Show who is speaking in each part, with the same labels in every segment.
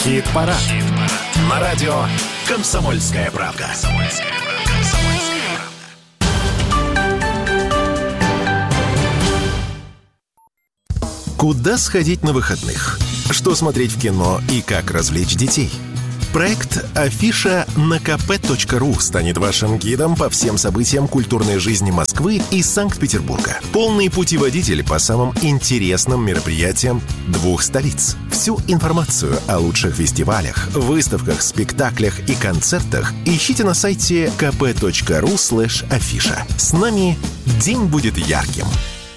Speaker 1: Хит-парад. На радио «Комсомольская правда». Куда сходить на выходных? Что смотреть в кино и как развлечь детей? Проект «Афиша» на kp.ru станет вашим гидом по всем событиям культурной жизни Москвы и Санкт-Петербурга. Полный путеводитель по самым интересным мероприятиям двух столиц. Всю информацию о лучших фестивалях, выставках, спектаклях и концертах ищите на сайте kp.ru/афиша. С нами день будет ярким.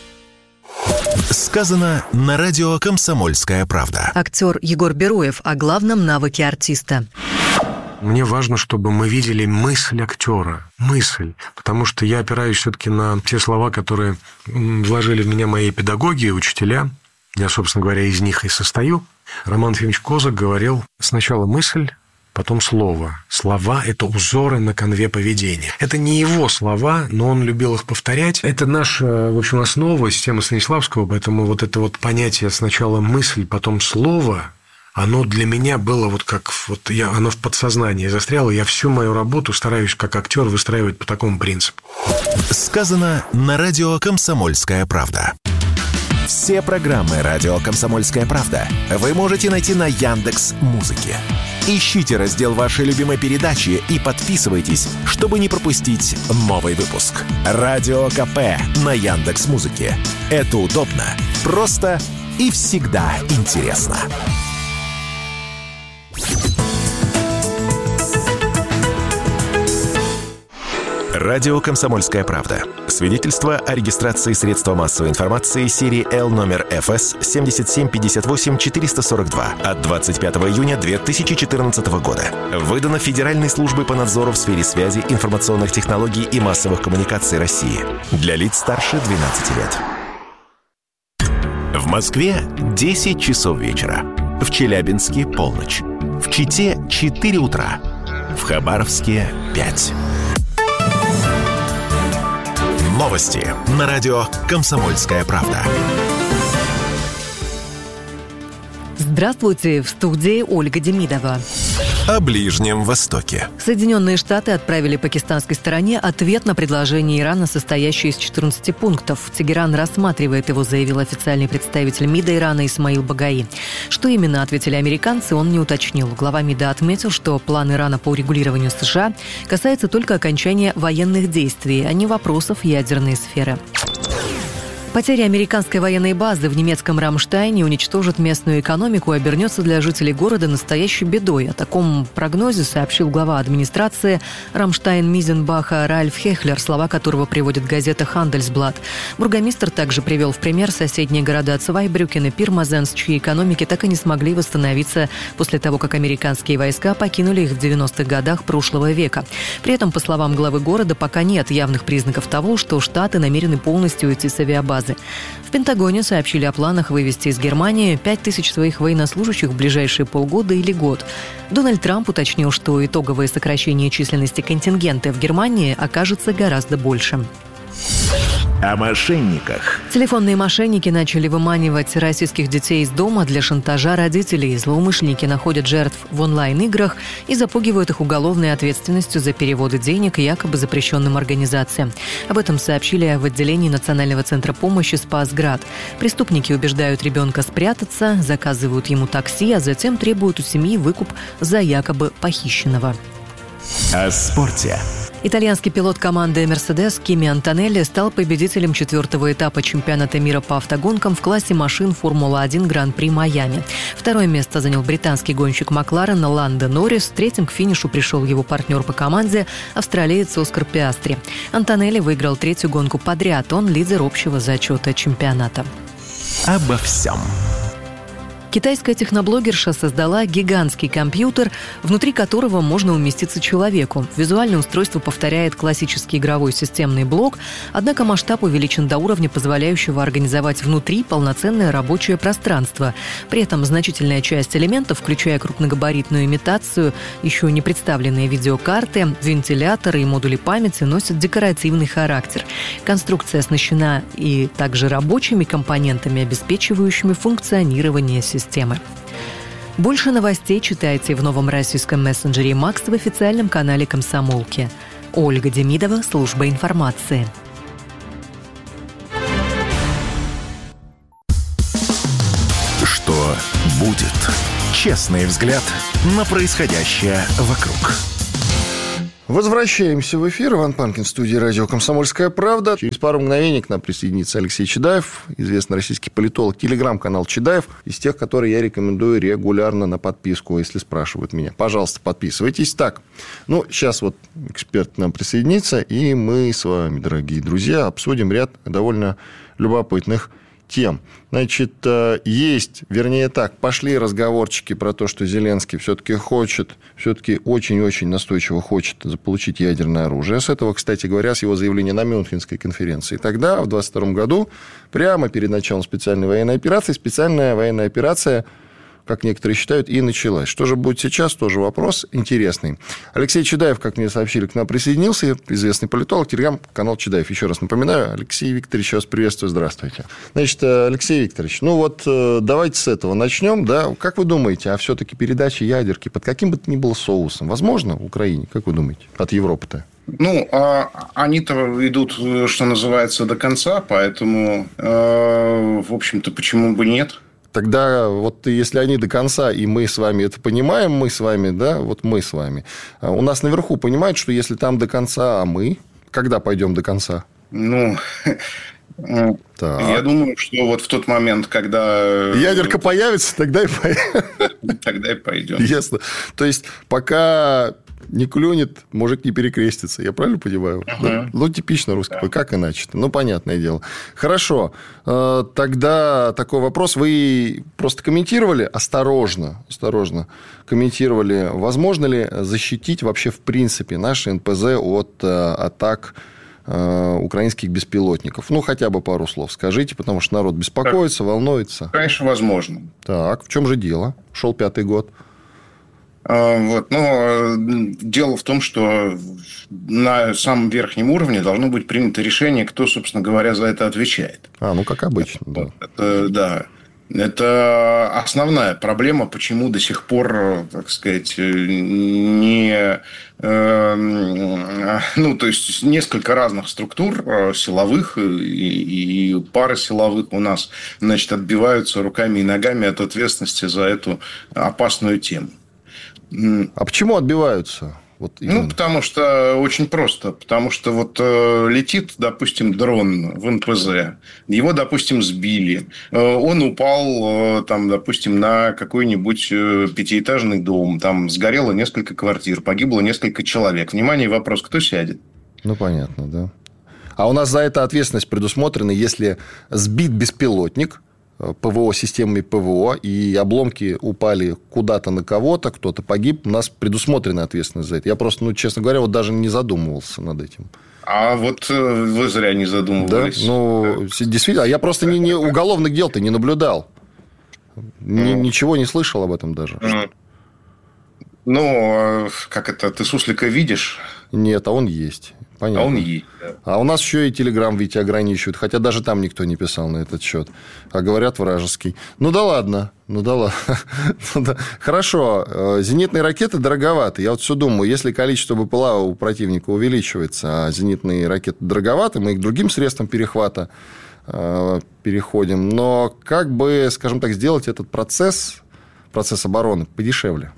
Speaker 1: Сказано на радио «Комсомольская правда».
Speaker 2: Актер Егор Бероев о главном навыке артиста.
Speaker 3: Мне важно, чтобы мы видели мысль актера. Мысль. Потому что я опираюсь все-таки на те слова, которые вложили в меня мои педагоги, учителя. Я, собственно говоря, из них и состою. Роман Ефимович Козак говорил: сначала мысль, потом слово. Слова – это узоры на канве поведения. Это не его слова, но он любил их повторять. Это наша, в общем, основа, система Станиславского, поэтому вот это вот понятие сначала мысль, потом слово, оно для меня было вот как вот оно в подсознании застряло. Я всю мою работу стараюсь как актер выстраивать по такому принципу.
Speaker 1: Сказано на радио «Комсомольская правда». Все программы радио «Комсомольская правда» вы можете найти на Яндекс.Музыке. Ищите раздел вашей любимой передачи и подписывайтесь, чтобы не пропустить новый выпуск. Радио КП на Яндекс.Музыке. Это удобно, просто и всегда интересно. Радио «Комсомольская правда». Свидетельство о регистрации средства массовой информации серии L номер ФС 7758-442 от 25 июня 2014 года. Выдано Федеральной службой по надзору в сфере связи, информационных технологий и массовых коммуникаций России. Для лиц старше 12 лет. В Москве 10 часов вечера. В Челябинске – полночь. В Чите – 4 утра. В Хабаровске – 5. Новости на радио «Комсомольская правда».
Speaker 2: Здравствуйте, в студии Ольга Демидова.
Speaker 1: О Ближнем Востоке.
Speaker 2: Соединенные Штаты отправили пакистанской стороне ответ на предложение Ирана, состоящее из 14 пунктов. Тегеран рассматривает его, заявил официальный представитель МИДа Ирана Исмаил Багаи. Что именно ответили американцы, он не уточнил. Глава МИДа отметил, что план Ирана по урегулированию США касается только окончания военных действий, а не вопросов ядерной сферы. Потеря американской военной базы в немецком Рамштайне уничтожит местную экономику и обернется для жителей города настоящей бедой. О таком прогнозе сообщил глава администрации Рамштайн-Мизенбаха Ральф Хехлер, слова которого приводит газета «Хандельсблат». Бургомистр также привел в пример соседние города Цвайбрюкен и Пирмазенс, чьи экономики так и не смогли восстановиться после того, как американские войска покинули их в 90-х годах прошлого века. При этом, по словам главы города, пока нет явных признаков того, что Штаты намерены полностью уйти с авиабазы. В Пентагоне сообщили о планах вывести из Германии 5000 своих военнослужащих в ближайшие полгода или год. Дональд Трамп уточнил, что итоговое сокращение численности контингента в Германии окажется гораздо больше.
Speaker 1: О мошенниках.
Speaker 2: Телефонные мошенники начали выманивать российских детей из дома для шантажа родителей. Злоумышленники находят жертв в онлайн-играх и запугивают их уголовной ответственностью за переводы денег якобы запрещенным организациям. Об этом сообщили в отделении Национального центра помощи «Спасград». Преступники убеждают ребенка спрятаться, заказывают ему такси, а затем требуют у семьи выкуп за якобы похищенного.
Speaker 1: О спорте.
Speaker 2: Итальянский пилот команды «Мерседес» Кими Антонелли стал победителем 4-го этапа чемпионата мира по автогонкам в классе машин Формула-1 Гран-при Майами. Второе место занял британский гонщик Макларена Ландо Норрис. Третьим к финишу пришел его партнер по команде, австралиец Оскар Пиастри. Антонелли выиграл 3-ю гонку подряд. Он лидер общего зачета чемпионата.
Speaker 1: Обо всем.
Speaker 2: Китайская техноблогерша создала гигантский компьютер, внутри которого можно уместиться человеку. Визуальное устройство повторяет классический игровой системный блок, однако масштаб увеличен до уровня, позволяющего организовать внутри полноценное рабочее пространство. При этом значительная часть элементов, включая крупногабаритную имитацию, еще не представленные видеокарты, вентиляторы и модули памяти, носят декоративный характер. Конструкция оснащена и также рабочими компонентами, обеспечивающими функционирование системы. Больше новостей читайте в новом российском мессенджере «Макс» в официальном канале «Комсомолки». Ольга Демидова, служба информации.
Speaker 1: Что будет? Честный взгляд на происходящее вокруг.
Speaker 4: Возвращаемся в эфир. Иван Панкин в студии радио «Комсомольская правда». Через пару мгновений к нам присоединится Алексей Чедаев, известный российский политолог, телеграм-канал «Чедаев», из тех, которые я рекомендую регулярно на подписку, если спрашивают меня. Пожалуйста, подписывайтесь. Так, сейчас вот эксперт к нам присоединится, и мы с вами, дорогие друзья, обсудим ряд довольно любопытных тем. Значит, пошли разговорчики про то, что Зеленский все-таки очень-очень настойчиво хочет заполучить ядерное оружие. С этого, кстати говоря, с его заявления на Мюнхенской конференции. Тогда, в 2022 году, прямо перед началом специальная военная операция, как некоторые считают, и началась. Что же будет сейчас, тоже вопрос интересный. Алексей Чедаев, как мне сообщили, к нам присоединился, известный политолог, телеграм-канал «Чедаев». Еще раз напоминаю, Алексей Викторович, вас приветствую, здравствуйте. Значит, Алексей Викторович, давайте с этого начнем. Да? Как вы думаете, а все-таки передача ядерки под каким бы то ни было соусом возможно в Украине? Как вы думаете, от Европы-то?
Speaker 5: Они-то идут, что называется, до конца, поэтому, в общем-то, почему бы нет?
Speaker 4: Тогда если они до конца, и мы с вами это понимаем, мы с вами, у нас наверху понимают, что если там до конца, а мы когда пойдем до конца?
Speaker 5: Я думаю, что в тот момент, когда...
Speaker 4: ядерка появится, тогда и
Speaker 5: пойдем.
Speaker 4: Ясно. То есть, пока не клюнет, мужик не перекрестится. Я правильно понимаю? Да? Типично русский. Да. Как иначе-то? Понятное дело. Хорошо. Тогда такой вопрос. Вы просто комментировали, осторожно комментировали, возможно ли защитить вообще в принципе наше НПЗ от атак украинских беспилотников? Хотя бы пару слов скажите, потому что народ беспокоится, волнуется.
Speaker 5: Конечно, возможно.
Speaker 4: Так, в чем же дело? Шел 5-й год.
Speaker 5: Дело в том, что на самом верхнем уровне должно быть принято решение, кто, собственно говоря, за это отвечает.
Speaker 4: Как обычно.
Speaker 5: Это основная проблема, почему до сих пор, так сказать, то есть несколько разных структур силовых и парасиловых у нас, отбиваются руками и ногами от ответственности за эту опасную тему.
Speaker 4: А почему отбиваются?
Speaker 5: Потому что очень просто. Потому что летит, допустим, дрон в НПЗ. Его, допустим, сбили. Он упал, допустим, на какой-нибудь 5-этажный дом. Там сгорело несколько квартир, погибло несколько человек. Внимание, вопрос, кто сядет?
Speaker 4: Понятно, да. А у нас за это ответственность предусмотрена, если сбит беспилотник ПВО, системами ПВО, и обломки упали куда-то на кого-то, кто-то погиб, у нас предусмотрена ответственность за это. Я просто, честно говоря, даже не задумывался над этим.
Speaker 5: А вы зря не задумывались.
Speaker 4: Да? Действительно, я просто уголовных дел-то не наблюдал. Ничего не слышал об этом даже.
Speaker 5: Как это, ты суслика видишь?
Speaker 4: Нет, а он есть. Понятно.
Speaker 5: А он есть.
Speaker 4: А у нас еще и Телеграм, видите, ограничивают. Хотя даже там никто не писал на этот счет. А говорят, вражеский. Да ладно. Хорошо. Зенитные ракеты дороговаты. Я все думаю, если количество БПЛА у противника увеличивается, а зенитные ракеты дороговаты, мы к другим средствам перехвата переходим. Но как бы, скажем так, сделать этот процесс обороны подешевле?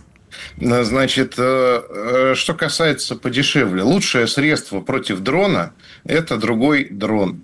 Speaker 5: Что касается подешевле, лучшее средство против дрона – это другой дрон.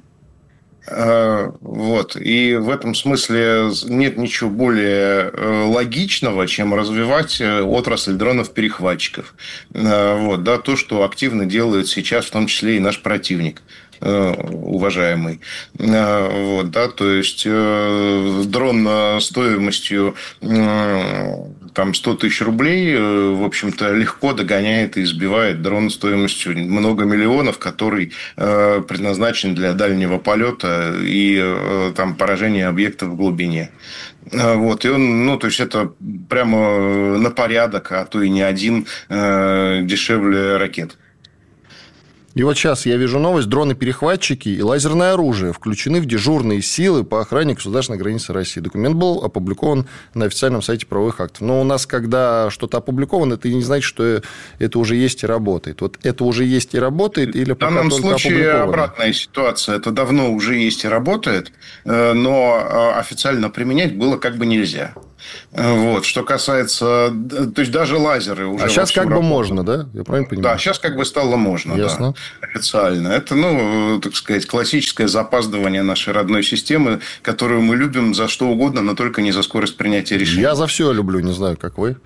Speaker 5: И в этом смысле нет ничего более логичного, чем развивать отрасль дронов-перехватчиков. То, что активно делает сейчас, в том числе и наш противник. Уважаемый. То есть дрон стоимостью 100 тысяч рублей, в общем-то, легко догоняет и избивает дрон стоимостью много миллионов, который предназначен для дальнего полета и поражения объектов в глубине. И он, то есть это прямо на порядок, а то и не один дешевле ракет.
Speaker 4: И вот сейчас я вижу новость: дроны-перехватчики и лазерное оружие включены в дежурные силы по охране государственной границы России. Документ был опубликован на официальном сайте правовых актов. Но у нас, когда что-то опубликовано, это не значит, что это уже есть и работает. Вот это уже есть и работает, или пока только опубликовано? В данном случае
Speaker 5: обратная ситуация. Это давно уже есть и работает, но официально применять было как бы нельзя. Вот. Что касается... То есть, даже лазеры уже...
Speaker 4: А сейчас как бы можно, да? Я правильно понимаю?
Speaker 5: Да, сейчас как бы стало можно. Ясно. Да, официально. Это, так сказать, классическое запаздывание нашей родной системы, которую мы любим за что угодно, но только не за скорость принятия решений.
Speaker 4: Я за все люблю, не знаю, как вы.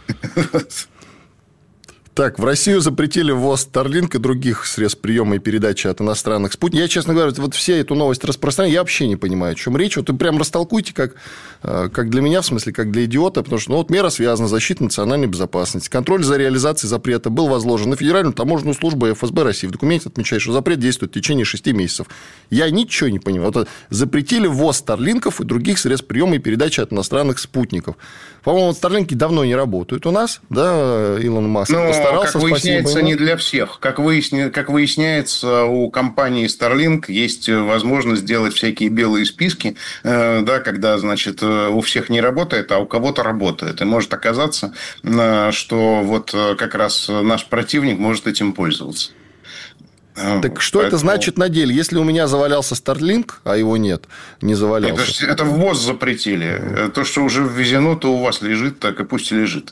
Speaker 4: Так, в Россию запретили ввоз Starlink и других средств приема и передачи от иностранных спутников. Я, честно говоря, вот все эту новость распространяю, я вообще не понимаю, о чем речь. Вот вы прям растолкуйте, как для меня, в смысле, как для идиота, потому что мера связана с защитой национальной безопасности. Контроль за реализацией запрета был возложен на Федеральную таможенную службу и ФСБ России. В документе отмечается, что запрет действует в течение 6 месяцев. Я ничего не понимаю. Вот запретили ввоз Старлинков и других средств приема и передачи от иностранных спутников. По-моему, Старлинки давно не работают у нас, да, Илон Маск постарался.
Speaker 5: Как выясняется, не для всех. Как выясняется, у компании Starlink есть возможность делать всякие белые списки, да, когда, значит, у всех не работает, а у кого-то работает. И может оказаться, что вот как раз наш противник может этим пользоваться.
Speaker 4: Так что это значит на деле? Если у меня завалялся Starlink, а его нет, не завалялся.
Speaker 5: Это ввоз запретили. То, что уже ввезено, то у вас лежит, так и пусть и лежит.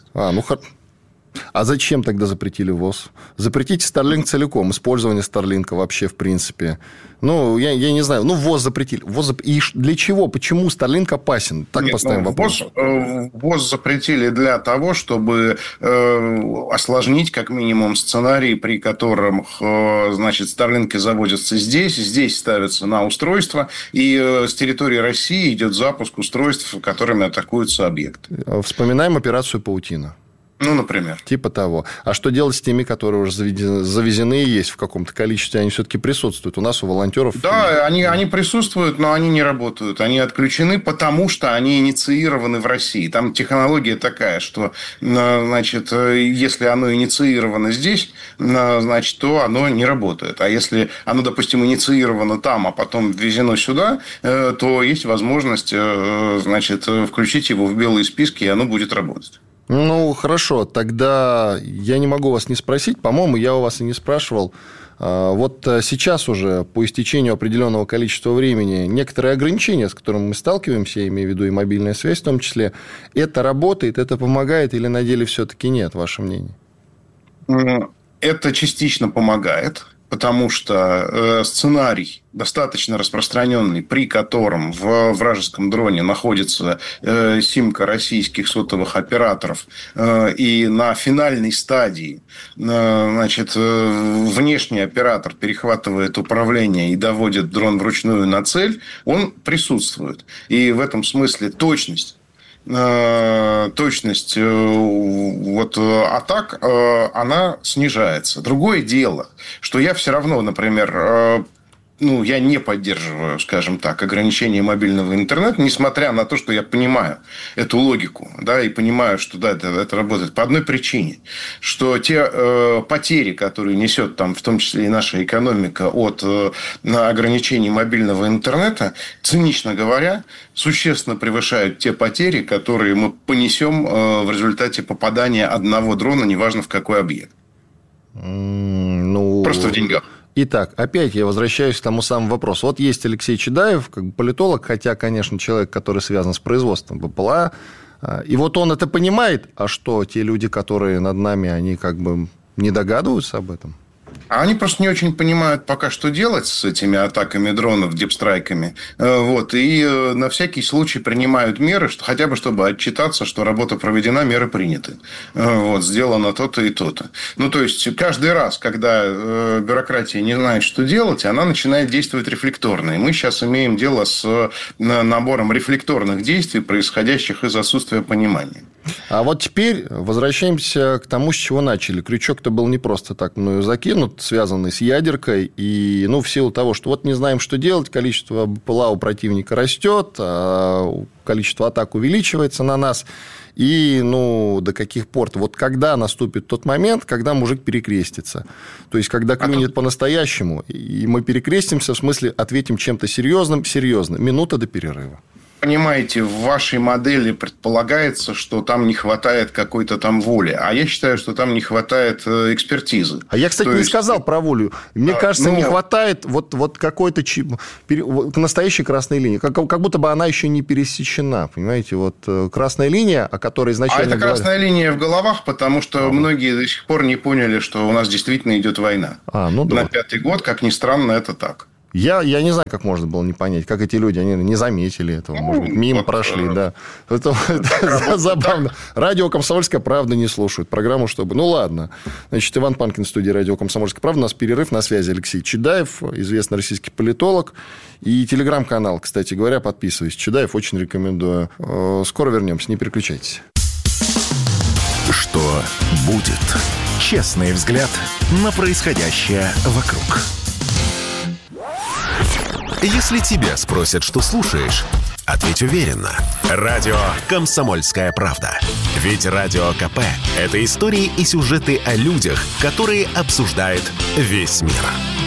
Speaker 4: А зачем тогда запретили ввоз? Запретите Starlink целиком, использование Starlink вообще, в принципе. Я не знаю. Ввоз запретили. И для чего? Почему Starlink опасен? Так поставим вопрос.
Speaker 5: Ввоз запретили для того, чтобы осложнить, как минимум, сценарий, при котором, значит, Starlink заводятся здесь ставятся на устройство, и с территории России идет запуск устройств, которыми атакуются объекты.
Speaker 4: Вспоминаем операцию «Паутина».
Speaker 5: Например.
Speaker 4: Типа того. А что делать с теми, которые уже завезены и есть в каком-то количестве? Они все-таки присутствуют у нас, у волонтеров?
Speaker 5: Да, они присутствуют, но они не работают. Они отключены, потому что они инициированы в России. Там технология такая, что, значит, если оно инициировано здесь, значит, то оно не работает. А если оно, допустим, инициировано там, а потом ввезено сюда, то есть возможность, значит, включить его в белые списки, и оно будет работать.
Speaker 4: Хорошо, тогда я не могу вас не спросить. По-моему, я у вас и не спрашивал. Вот сейчас уже, по истечению определенного количества времени, некоторые ограничения, с которыми мы сталкиваемся, я имею в виду и мобильная связь в том числе, это работает, это помогает или на деле все-таки нет, ваше мнение?
Speaker 5: Это частично помогает. Потому что сценарий достаточно распространенный, при котором в вражеском дроне находится симка российских сотовых операторов, и на финальной стадии, значит, внешний оператор перехватывает управление и доводит дрон вручную на цель, он присутствует. И в этом смысле точность атак, она снижается. Другое дело, что я все равно, например, я не поддерживаю, скажем так, ограничения мобильного интернета, несмотря на то, что я понимаю эту логику, да, и понимаю, что да, это работает по одной причине, что те потери, которые несет там, в том числе и наша экономика от ограничений мобильного интернета, цинично говоря, существенно превышают те потери, которые мы понесем в результате попадания одного дрона, неважно в какой объект. Просто в деньгах.
Speaker 4: Итак, опять я возвращаюсь к тому самому вопросу. Вот есть Алексей Чедаев, как бы политолог, хотя, конечно, человек, который связан с производством БПЛА. И вот он это понимает, а что те люди, которые над нами, они как бы не догадываются об этом?
Speaker 5: А они просто не очень понимают пока, что делать с этими атаками дронов, дипстрайками. И на всякий случай принимают меры, хотя бы чтобы отчитаться, что работа проведена, меры приняты. Сделано то-то и то-то. То есть, каждый раз, когда бюрократия не знает, что делать, она начинает действовать рефлекторно. И мы сейчас имеем дело с набором рефлекторных действий, происходящих из отсутствия понимания.
Speaker 4: А вот теперь возвращаемся к тому, с чего начали. Крючок-то был не просто так мною закинут, связанный с ядеркой. И, в силу того, что вот не знаем, что делать, количество БПЛА у противника растет, а количество атак увеличивается на нас. И, до каких пор? Вот когда наступит тот момент, когда мужик перекрестится. То есть, когда клюнет по-настоящему, и мы перекрестимся, в смысле, ответим чем-то серьезным. Минута до перерыва.
Speaker 5: Понимаете, в вашей модели предполагается, что там не хватает какой-то там воли. А я считаю, что там не хватает экспертизы.
Speaker 4: А я, кстати, не сказал про волю. Мне кажется, не хватает вот какой-то настоящей красной линии. Как будто бы она еще не пересечена. Понимаете, вот красная линия, о которой изначально
Speaker 5: это красная линия в головах, потому что многие до сих пор не поняли, что у нас действительно идет война. На 5-й год, как ни странно, это так.
Speaker 4: Я не знаю, как можно было не понять, как эти люди, они не заметили этого, может быть, мимо прошли, да. Это забавно. Радио «Комсомольская правда» не слушают программу, чтобы... ладно. Значит, Иван Панкин в студии радио «Комсомольская правда». У нас перерыв, на связи Алексей Чедаев, известный российский политолог. И телеграм-канал, кстати говоря, подписывайтесь. Чедаев, очень рекомендую. Скоро вернемся, не переключайтесь.
Speaker 1: Что будет? Честный взгляд на происходящее вокруг. Если тебя спросят, что слушаешь, ответь уверенно. Радио «Комсомольская правда». Ведь Радио КП – это истории и сюжеты о людях, которые обсуждает весь мир.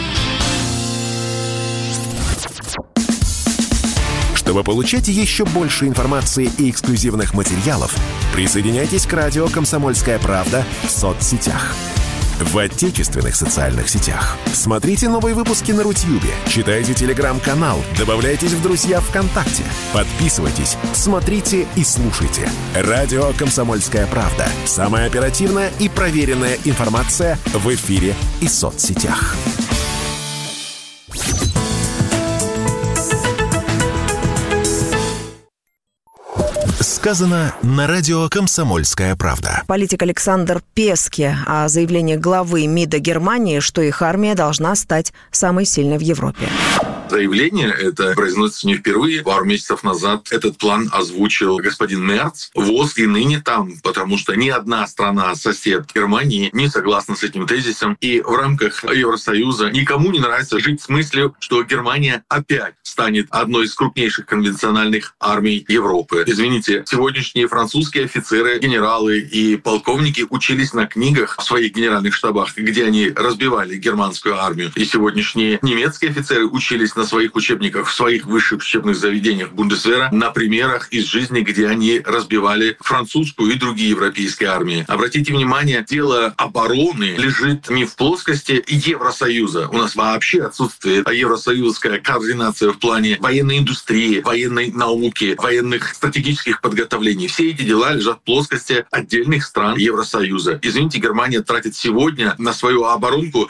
Speaker 1: Чтобы получать еще больше информации и эксклюзивных материалов, присоединяйтесь к Радио «Комсомольская правда» в соцсетях. В отечественных социальных сетях. Смотрите новые выпуски на Рутьюбе, читайте телеграм-канал, добавляйтесь в друзья ВКонтакте, подписывайтесь, смотрите и слушайте. Радио «Комсомольская правда». Самая оперативная и проверенная информация в эфире и соцсетях. Сказано на радио «Комсомольская правда».
Speaker 6: Политик Александр Пески о заявлении главы МИДа Германии, что их армия должна стать самой сильной в Европе.
Speaker 7: Заявление это произносится не впервые. Пару месяцев назад этот план озвучил господин Мерц. ВОЗ и ныне там, потому что ни одна страна-сосед Германии не согласна с этим тезисом. И в рамках Евросоюза никому не нравится жить с мыслью, что Германия опять станет одной из крупнейших конвенциональных армий Европы. Извините, сегодняшние французские офицеры, генералы и полковники учились на книгах в своих генеральных штабах, где они разбивали германскую армию. И сегодняшние немецкие офицеры учились на своих учебниках, в своих высших учебных заведениях Бундесвера на примерах из жизни, где они разбивали французскую и другие европейские армии. Обратите внимание, дело обороны лежит не в плоскости Евросоюза. У нас вообще отсутствует евросоюзская координация в плане военной индустрии, военной науки, военных стратегических подготовлений. Все эти дела лежат в плоскости отдельных стран Евросоюза. Извините, Германия тратит сегодня на свою оборонку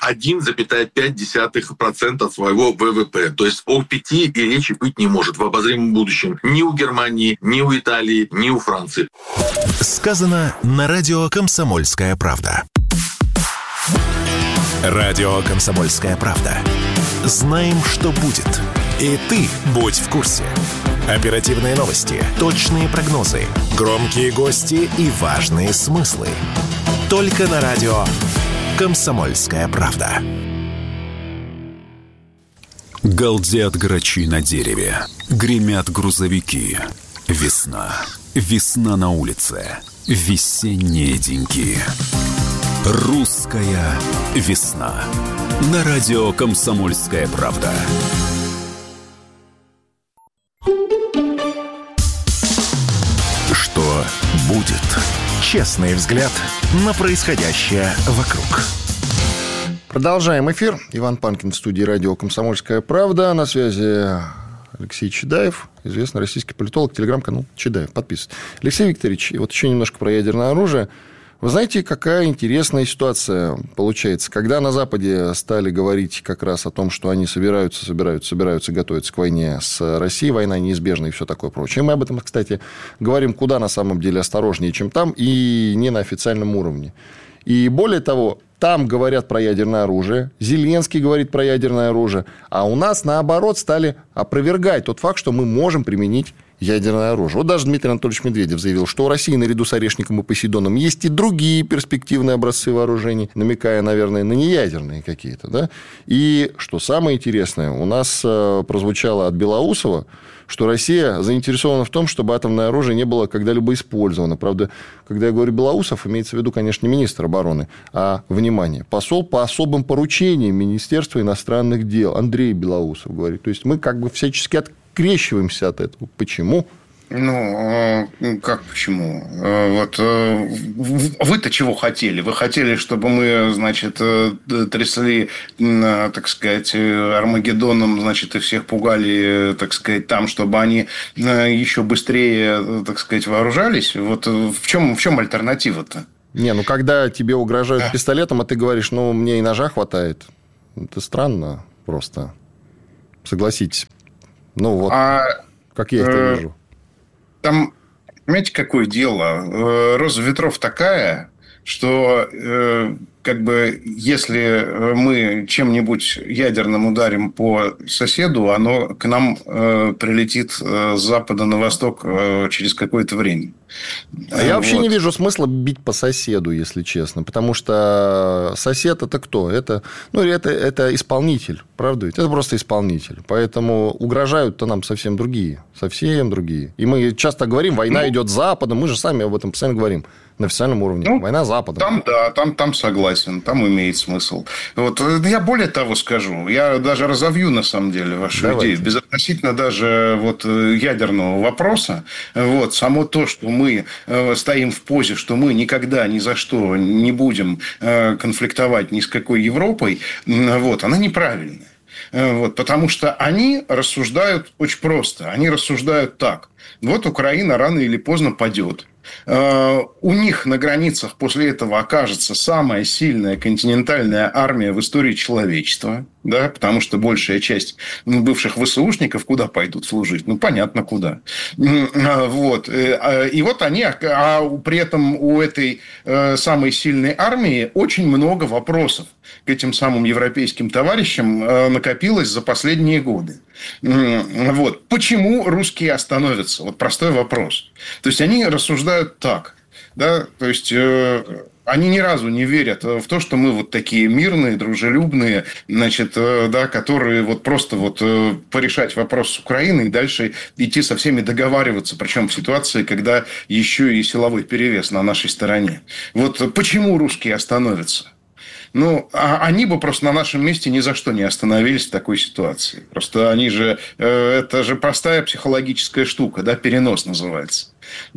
Speaker 7: 1,5% от своего ВВП. То есть о 5 и речи быть не может в обозримом будущем ни у Германии, ни у Италии, ни у Франции.
Speaker 1: Сказано на радио «Комсомольская правда». Радио «Комсомольская правда». Знаем, что будет. И ты будь в курсе. Оперативные новости, точные прогнозы, громкие гости и важные смыслы. Только на радио «Комсомольская правда».
Speaker 8: Галдят грачи на дереве, гремят грузовики. Весна, весна на улице, весенние деньки. Русская весна. На радио «Комсомольская правда».
Speaker 1: Что будет? Честный взгляд на происходящее вокруг.
Speaker 4: Продолжаем эфир. Иван Панкин в студии радио «Комсомольская правда». На связи Алексей Чедаев, известный российский политолог, телеграм-канал Чедаев. Подписывайтесь. Алексей Викторович, вот еще немножко про ядерное оружие. Вы знаете, какая интересная ситуация получается, когда на Западе стали говорить как раз о том, что они собираются, готовятся к войне с Россией, война неизбежна и все такое прочее. Мы об этом, кстати, говорим куда на самом деле осторожнее, чем там, и не на официальном уровне. И более того, там говорят про ядерное оружие, Зеленский говорит про ядерное оружие, а у нас, наоборот, стали опровергать тот факт, что мы можем применить ядерное оружие. Вот даже Дмитрий Анатольевич Медведев заявил, что у России наряду с Орешником и Посейдоном есть и другие перспективные образцы вооружений, намекая, наверное, на неядерные какие-то. Да? И, что самое интересное, у нас прозвучало от Белоусова, что Россия заинтересована в том, чтобы атомное оружие не было когда-либо использовано. Правда, когда я говорю Белоусов, имеется в виду, конечно, не министр обороны, а, внимание, посол по особым поручениям Министерства иностранных дел Андрей Белоусов говорит. То есть, мы как бы всячески открещиваемся от этого. Почему?
Speaker 5: Ну, как почему? Вот вы-то чего хотели? Вы хотели, чтобы мы, значит, трясли, так сказать, Армагеддоном, значит, и всех пугали, так сказать, там, чтобы они еще быстрее, так сказать, вооружались? Вот в чем альтернатива-то?
Speaker 4: Не, ну, когда тебе угрожают пистолетом, а ты говоришь, ну, мне и ножа хватает. Это странно просто. Согласитесь. Ну, вот, как я это вижу.
Speaker 5: Там, понимаете, какое дело? Роза ветров такая, что как бы если мы чем-нибудь ядерным ударим по соседу, оно к нам прилетит с запада на восток через какое-то время.
Speaker 4: А я вообще не вижу смысла бить по соседу, если честно. Потому что сосед – это кто? Это исполнитель, правда ведь? Это просто исполнитель. Поэтому угрожают-то нам совсем другие. Совсем другие. И мы часто говорим, война идет с Западом. Мы же сами об этом постоянно говорим. На официальном уровне. Война с Западом.
Speaker 5: Там согласен. Там имеет смысл. Вот. Я более того скажу. Я даже разовью, на самом деле, вашу идею. Безотносительно даже вот ядерного вопроса. Вот. Само то, что мы стоим в позе, что мы никогда ни за что не будем конфликтовать ни с какой Европой, вот, она неправильная. Вот, потому что они рассуждают очень просто. Они рассуждают так. Вот Украина рано или поздно падет. У них на границах после этого окажется самая сильная континентальная армия в истории человечества. Да, потому что большая часть бывших ВСУшников куда пойдут служить? Ну, понятно, куда. Вот. И вот они... А при этом у этой самой сильной армии очень много вопросов к этим самым европейским товарищам накопилось за последние годы. Вот. Почему русские остановятся? Вот простой вопрос. То есть, они рассуждают так. Да? То есть... Они ни разу не верят в то, что мы вот такие мирные, дружелюбные, значит, да, которые вот просто вот порешать вопрос с Украиной и дальше идти со всеми договариваться, причем в ситуации, когда еще и силовой перевес на нашей стороне. Вот почему русские остановятся? Ну, они бы просто на нашем месте ни за что не остановились в такой ситуации. Просто они же... Это же простая психологическая штука, да, перенос называется.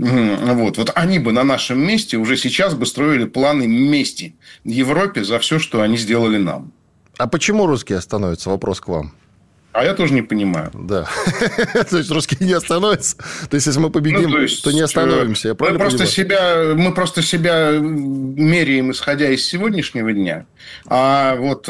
Speaker 5: Вот они бы на нашем месте уже сейчас бы строили планы мести Европе за все, что они сделали нам.
Speaker 4: А почему русские остановятся? Вопрос к вам.
Speaker 5: А я тоже не понимаю.
Speaker 4: Да. То есть, русские не остановятся? То есть, если мы победим, то не остановимся. Я правильно понимаю?
Speaker 5: Мы просто себя меряем, исходя из сегодняшнего дня. А вот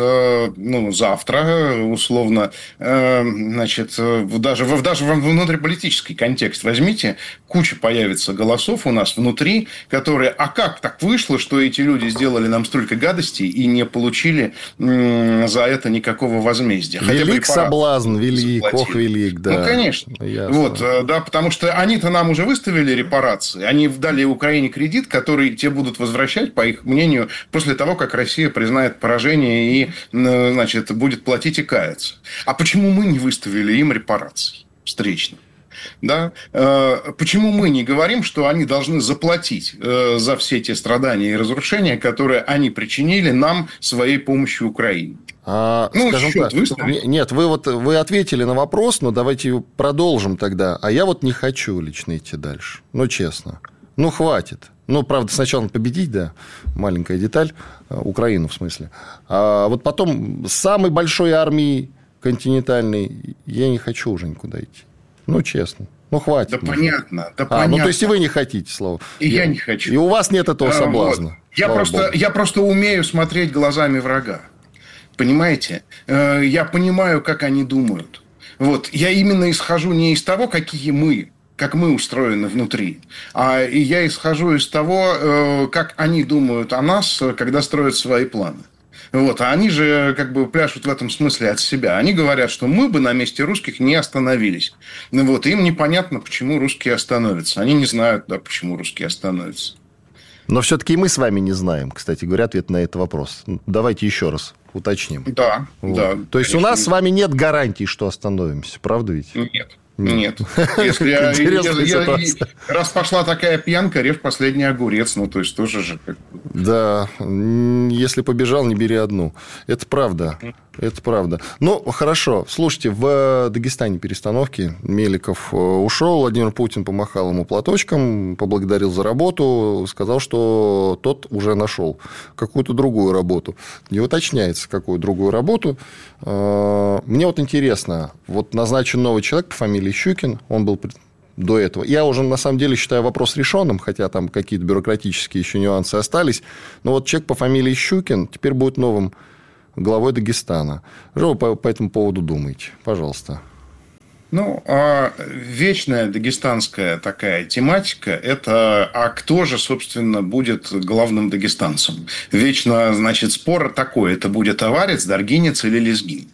Speaker 5: завтра, условно, значит, даже во внутриполитический контекст возьмите, куча появится голосов у нас внутри, которые... А как так вышло, что эти люди сделали нам столько гадостей и не получили за это никакого возмездия?
Speaker 4: Велик соблазн. Велик, ох, велик, да.
Speaker 5: Ну, конечно. Вот, да, потому что они-то нам уже выставили репарации. Они дали Украине кредит, который те будут возвращать, по их мнению, после того, как Россия признает поражение и, значит, будет платить и каяться. А почему мы не выставили им репарации встречно? Да? Почему мы не говорим, что они должны заплатить за все те страдания и разрушения, которые они причинили нам своей помощью Украине?
Speaker 4: Скажем так, нет, вы ответили на вопрос, но давайте продолжим тогда. А я вот не хочу лично идти дальше. Ну, честно. Ну, хватит. Ну, правда, сначала победить, да, маленькая деталь, Украину в смысле. А вот потом с самой большой армией континентальной я не хочу уже никуда идти. Ну, честно. Ну, хватит.
Speaker 5: Да, понятно. Да, понятно.
Speaker 4: Ну, то есть, и вы не хотите, Слава.
Speaker 5: И я не хочу.
Speaker 4: И у вас нет этого соблазна.
Speaker 5: Вот. Я просто умею смотреть глазами врага. Понимаете? Я понимаю, как они думают. Вот. Я именно исхожу не из того, как мы устроены внутри, а я исхожу из того, как они думают о нас, когда строят свои планы. Вот. А они же как бы пляшут в этом смысле от себя. Они говорят, что мы бы на месте русских не остановились. Вот. Им непонятно, почему русские остановятся. Они не знают, да, почему русские остановятся.
Speaker 4: Но все-таки и мы с вами не знаем, кстати говоря, ответ на этот вопрос. Давайте еще раз уточним.
Speaker 5: Да,
Speaker 4: вот.
Speaker 5: Да.
Speaker 4: То есть, конечно, у нас с вами нет гарантий, что остановимся, правда ведь?
Speaker 5: Нет. Раз пошла такая пьянка, режь последний огурец. Ну, то есть, тоже же...
Speaker 4: Да. Если побежал, не бери одну. Это правда. Это правда. Ну, хорошо. Слушайте, в Дагестане перестановки. Меликов ушел, Владимир Путин помахал ему платочком, поблагодарил за работу, сказал, что тот уже нашел какую-то другую работу. Не уточняется, какую другую работу. Мне вот интересно, вот назначен новый человек по фамилии Щукин, он был до этого. Я уже, на самом деле, считаю вопрос решенным, хотя там какие-то бюрократические еще нюансы остались. Но вот человек по фамилии Щукин теперь будет новым главой Дагестана. Что вы по этому поводу думаете? Пожалуйста.
Speaker 5: Ну, вечная дагестанская такая тематика – это а кто же, собственно, будет главным дагестанцем? Вечно, значит, спор такой – это будет аварец, даргинец или лезгин.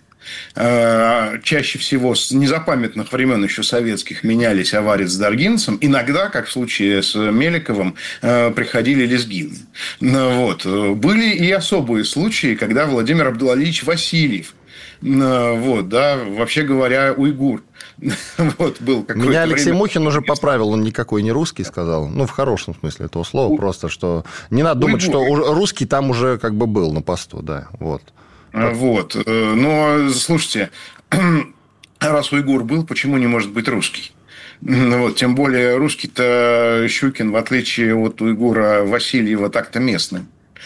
Speaker 5: Чаще всего с незапамятных времен еще советских менялись аварец с даргинцем. Иногда, как в случае с Меликовым, приходили лезгины. Вот. Были и особые случаи, когда Владимир Абдулалиевич Васильев, вот, да, вообще говоря, уйгур. Вот, был
Speaker 4: меня Алексей Мухин уже поправил, он никакой не русский сказал. Ну, в хорошем смысле этого слова. Просто, что не надо думать, что русский там уже как бы был на посту. Да, вот.
Speaker 5: Вот. Но, слушайте, раз уйгур был, почему не может быть русский? Вот. Тем более, русский-то Щукин, в отличие от уйгура Васильева, так-то местный.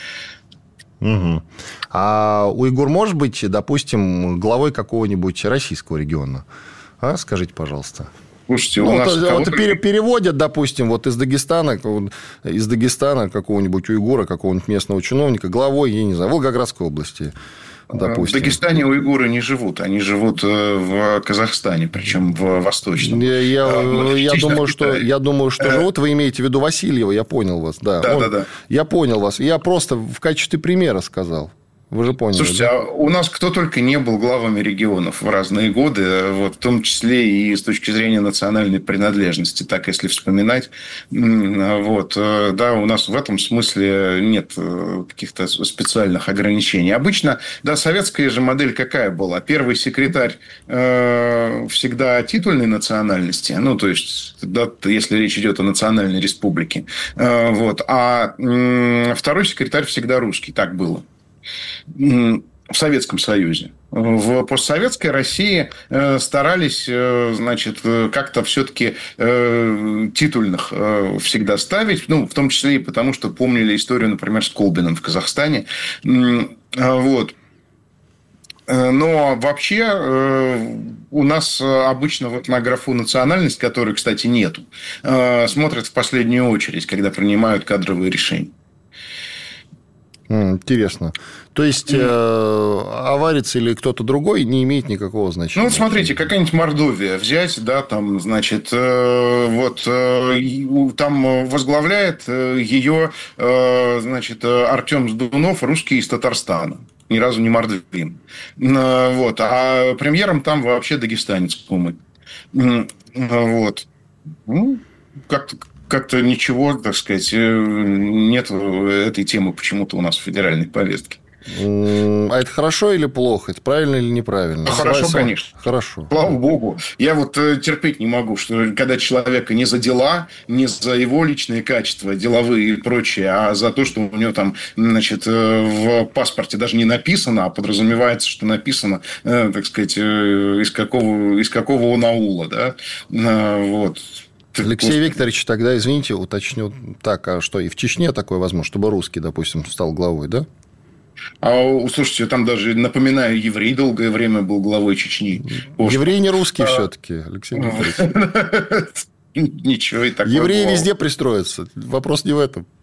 Speaker 4: Угу. А уйгур может быть, допустим, главой какого-нибудь российского региона? Скажите, пожалуйста.
Speaker 5: Слушайте, у нас
Speaker 4: переводят, допустим, вот из Дагестана какого-нибудь уйгура, какого-нибудь местного чиновника главой, я не знаю, Волгоградской области. Допустим.
Speaker 5: В Дагестане уйгуры не живут. Они живут в Казахстане, причем в Восточном.
Speaker 4: Я думаю, что живут. Вы имеете в виду Васильева, я понял вас. Да. Я понял вас. Я просто в качестве примера сказал. Вы же поняли.
Speaker 5: Слушайте,
Speaker 4: да?
Speaker 5: У нас кто только не был главами регионов в разные годы, вот, в том числе и с точки зрения национальной принадлежности, так если вспоминать. Вот, да, у нас в этом смысле нет каких-то специальных ограничений. Обычно, да, советская же модель какая была? Первый секретарь всегда титульной национальности, ну, то есть, да, если речь идет о национальной республике. Вот, а второй секретарь всегда русский. Так было в Советском Союзе. В постсоветской России старались, значит, как-то все-таки титульных всегда ставить, ну, в том числе и потому, что помнили историю, например, с Колбиным в Казахстане. Вот. Но вообще у нас обычно вот на графу национальность, которой, кстати, нету, смотрят в последнюю очередь, когда принимают кадровые решения.
Speaker 4: Интересно. То есть, аварец или кто-то другой не имеет никакого значения?
Speaker 5: Ну, вот смотрите, какая-нибудь Мордовия взять, да, там, значит, вот там возглавляет ее, значит, Артем Сдунов, русский из Татарстана. Ни разу не мордвин. Вот. А премьером там вообще дагестанец, по-моему. Вот. Ну, как-то ничего, так сказать, нет этой темы почему-то у нас в федеральной повестке.
Speaker 4: А это хорошо или плохо? Это правильно или неправильно?
Speaker 5: Хорошо, конечно.
Speaker 4: Хорошо.
Speaker 5: Слава богу. Я вот терпеть не могу, что когда человека не за дела, не за его личные качества, деловые и прочее, а за то, что у него там, значит, в паспорте даже не написано, а подразумевается, что написано, так сказать, из какого он аула, да? Вот.
Speaker 4: Алексей Викторович, тогда, извините, уточню так, а что и в Чечне такое возможно, чтобы русский, допустим, стал главой, да?
Speaker 5: Слушайте, там даже, напоминаю, еврей долгое время был главой Чечни.
Speaker 4: Еврей не русский все-таки, Алексей Викторович.
Speaker 5: Ничего и такого.
Speaker 4: Евреи везде пристроятся. Вопрос не в этом.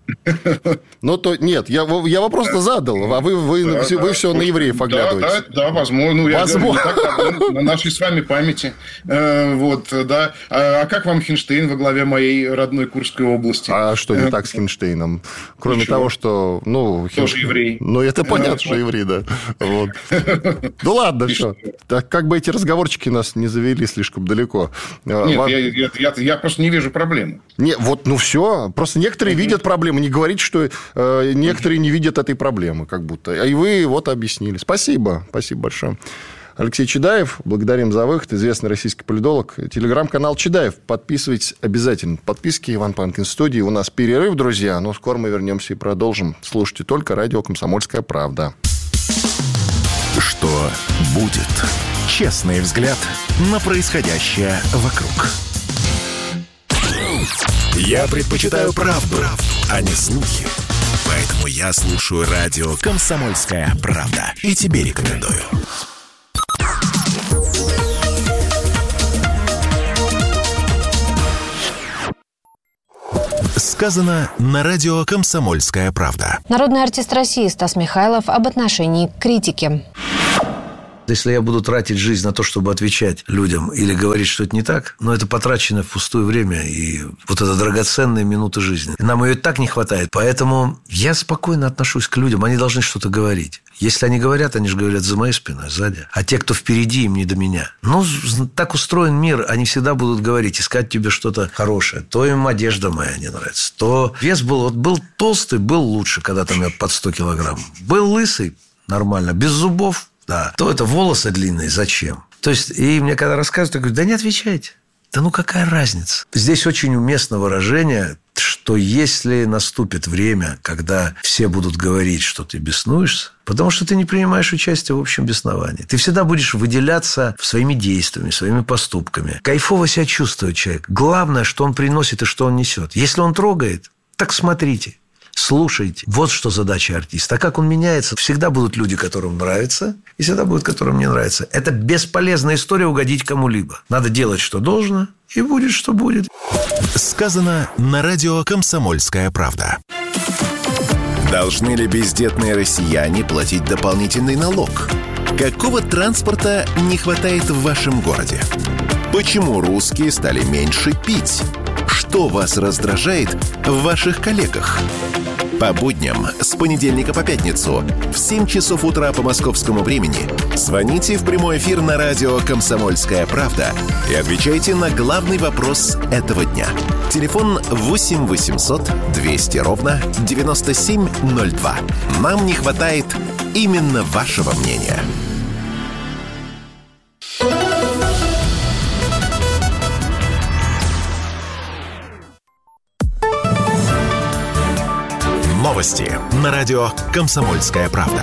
Speaker 4: Ну, то нет, я вопрос-то задал, а вы все на евреев оглядываете.
Speaker 5: Да, возможно. На нашей с вами памяти. Да. А как вам Хинштейн во главе моей родной Курской области?
Speaker 4: А что не так с Хинштейном? Кроме того, что...
Speaker 5: Тоже еврей.
Speaker 4: Это понятно, что еврей, да. Ну, ладно, что. Так как бы эти разговорчики нас не завели слишком далеко.
Speaker 5: Нет, я просто не вижу проблемы.
Speaker 4: Все. Просто некоторые видят проблему. Не говорите, что некоторые не видят этой проблемы, как будто. И вы объяснили. Спасибо. Спасибо большое. Алексей Чедаев, благодарим за выход. Известный российский политолог. Телеграм-канал Чедаев. Подписывайтесь обязательно. Подписки. Иван Панкин в студии. У нас перерыв, друзья. Но скоро мы вернемся и продолжим. Слушайте только радио «Комсомольская правда».
Speaker 1: Что будет? Честный взгляд на происходящее вокруг. Я предпочитаю правду, а не слухи. Поэтому я слушаю радио «Комсомольская правда». И тебе рекомендую. Сказано на радио «Комсомольская правда».
Speaker 9: Народный артист России Стас Михайлов об отношении к критике.
Speaker 10: Если я буду тратить жизнь на то, чтобы отвечать людям или говорить, что это не так, это потраченное впустую время и это драгоценные минуты жизни. Нам ее и так не хватает. Поэтому я спокойно отношусь к людям. Они должны что-то говорить. Если они говорят, они же говорят за моей спиной, сзади. А те, кто впереди, им не до меня. Так устроен мир. Они всегда будут говорить, искать тебе что-то хорошее. То им одежда моя не нравится. То вес был толстый, был лучше, когда там я под 100 килограмм. Был лысый, нормально. Без зубов. Да. То это волосы длинные, зачем? То есть, и мне когда рассказывают, я говорю, да не отвечайте. Да какая разница? Здесь очень уместно выражение, что если наступит время, когда все будут говорить, что ты беснуешься, потому что ты не принимаешь участие в общем бесновании. Ты всегда будешь выделяться своими действиями, своими поступками. Кайфово себя чувствует человек. Главное, что он приносит и что он несет. Если он трогает, так смотрите. Слушайте. Вот что задача артиста. А как он меняется? Всегда будут люди, которым нравится, и всегда будут, которым не нравится. Это бесполезная история угодить кому-либо. Надо делать, что должно, и будет, что будет.
Speaker 1: Сказано на радио «Комсомольская правда». Должны ли бездетные россияне платить дополнительный налог? Какого транспорта не хватает в вашем городе? Почему русские стали меньше пить? Что вас раздражает в ваших коллегах? По будням с понедельника по пятницу в 7 часов утра по московскому времени звоните в прямой эфир на радио «Комсомольская правда» и отвечайте на главный вопрос этого дня. Телефон 8 800 200 ровно 9702. Нам не хватает именно вашего мнения. Новости на радио «Комсомольская правда».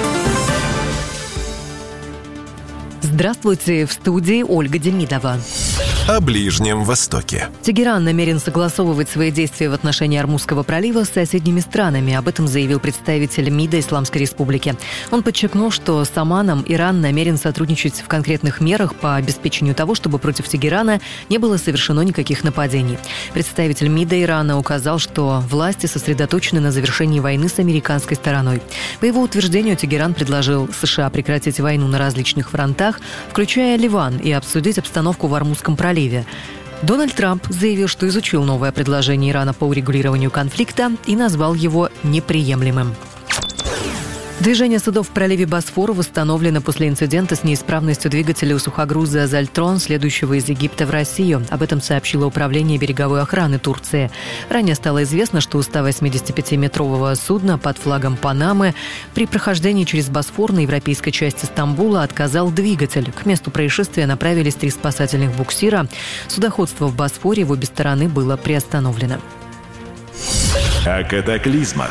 Speaker 2: Здравствуйте, в студии Ольга Демидова.
Speaker 1: О Ближнем Востоке.
Speaker 2: Тегеран намерен согласовывать свои действия в отношении Ормузского пролива с соседними странами. Об этом заявил представитель МИДа Исламской Республики. Он подчеркнул, что с Оманом Иран намерен сотрудничать в конкретных мерах по обеспечению того, чтобы против Тегерана не было совершено никаких нападений. Представитель МИДа Ирана указал, что власти сосредоточены на завершении войны с американской стороной. По его утверждению, Тегеран предложил США прекратить войну на различных фронтах, включая Ливан, и обсудить обстановку в Ормузском проливе. Дональд Трамп заявил, что изучил новое предложение Ирана по урегулированию конфликта и назвал его неприемлемым. Движение судов в проливе Босфор восстановлено после инцидента с неисправностью двигателя у сухогруза «Зальтрон», следующего из Египта в Россию. Об этом сообщило Управление береговой охраны Турции. Ранее стало известно, что у 185-метрового судна под флагом Панамы при прохождении через Босфор на европейской части Стамбула отказал двигатель. К месту происшествия направились 3 спасательных буксира. Судоходство в Босфоре в обе стороны было приостановлено.
Speaker 1: О катаклизмах,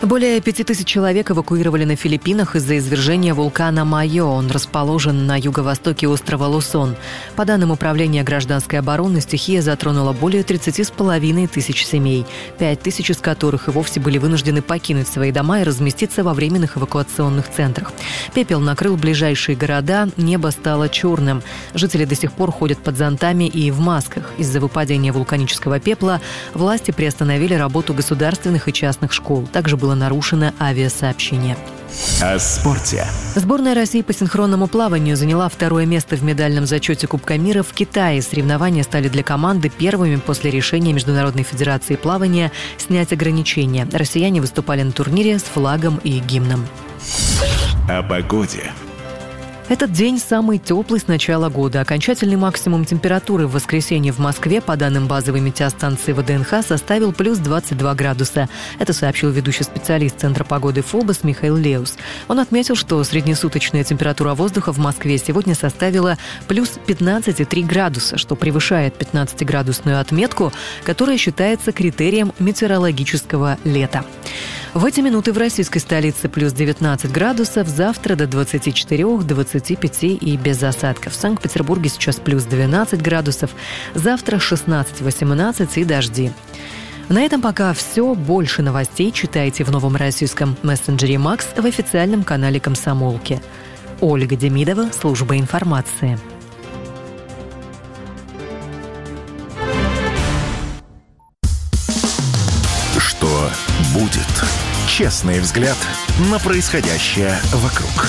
Speaker 2: Более 5000 человек эвакуировали на Филиппинах из-за извержения вулкана Майо. Он расположен на юго-востоке острова Лусон. По данным Управления гражданской обороны, стихия затронула более 30,5 тысяч семей, 5000 из которых и вовсе были вынуждены покинуть свои дома и разместиться во временных эвакуационных центрах. Пепел накрыл ближайшие города, небо стало черным. Жители до сих пор ходят под зонтами и в масках. Из-за выпадения вулканического пепла власти приостановили работу государственных и частных школ. Также было нарушено авиасообщение.
Speaker 8: О спорте.
Speaker 2: Сборная России по синхронному плаванию заняла 2-е место в медальном зачете Кубка мира в Китае. Соревнования стали для команды первыми после решения Международной федерации плавания снять ограничения. Россияне выступали на турнире с флагом и гимном.
Speaker 8: О погоде.
Speaker 2: Этот день самый теплый с начала года. Окончательный максимум температуры в воскресенье в Москве, по данным базовой метеостанции ВДНХ, составил плюс 22 градуса. Это сообщил ведущий специалист Центра погоды ФОБОС Михаил Леус. Он отметил, что среднесуточная температура воздуха в Москве сегодня составила плюс 15,3 градуса, что превышает 15-градусную отметку, которая считается критерием метеорологического лета. В эти минуты в российской столице плюс 19 градусов, завтра до 24-25 и без осадков. В Санкт-Петербурге сейчас плюс 12 градусов, завтра 16-18 и дожди. На этом пока все. Больше новостей читайте в новом российском мессенджере «Макс» в официальном канале «Комсомолки». Ольга Демидова, служба информации.
Speaker 1: Что будет? Честный взгляд на происходящее вокруг.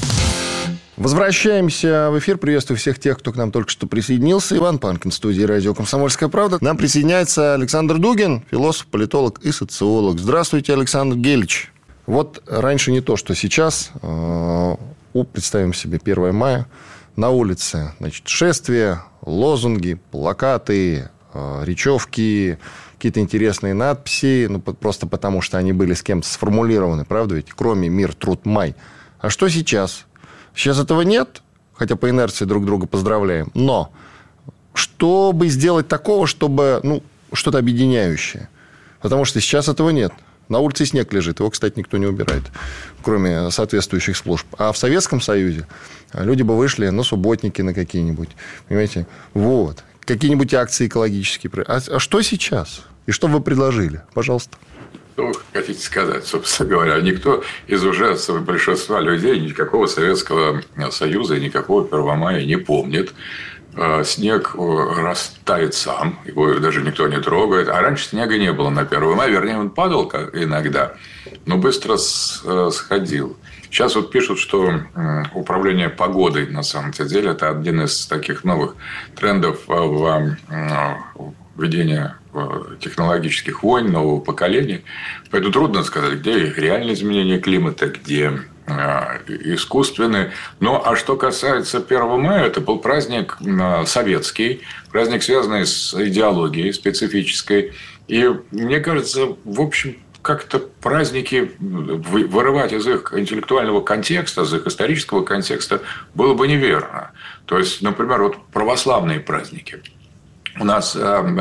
Speaker 4: Возвращаемся в эфир. Приветствую всех тех, кто к нам только что присоединился. Иван Панкин, в студии радио «Комсомольская правда». К нам присоединяется Александр Дугин, философ, политолог и социолог. Здравствуйте, Александр Гельевич. Вот раньше не то, что сейчас. Представим себе 1 мая. На улице, значит, шествия, лозунги, плакаты, речевки, какие-то интересные надписи, просто потому, что они были с кем-то сформулированы, правда ведь? Кроме «Мир, труд, май». А что сейчас? Сейчас этого нет, хотя по инерции друг друга поздравляем. Но чтобы сделать такого, чтобы, что-то объединяющее. Потому что сейчас этого нет. На улице снег лежит, его, кстати, никто не убирает, кроме соответствующих служб. А в Советском Союзе люди бы вышли на субботники на какие-нибудь, понимаете? Вот. Какие-нибудь акции экологические. А что сейчас? И что вы предложили? Пожалуйста.
Speaker 11: Что вы хотите сказать, собственно говоря? Никто из уже большинства людей никакого Советского Союза и никакого 1 мая не помнит. Снег растает сам, его даже никто не трогает. А раньше снега не было на 1 мая. Вернее, он падал иногда, но быстро сходил. Сейчас вот пишут, что управление погодой, на самом деле, это один из таких новых трендов в ведении технологических войн нового поколения. Поэтому трудно сказать, где реальные изменения климата, где искусственные. Ну, а что касается 1 мая, это был праздник советский, праздник, связанный с идеологией специфической. И мне кажется, в общем, как-то праздники вырывать из их интеллектуального контекста, из их исторического контекста было бы неверно. То есть, например, вот православные праздники. У нас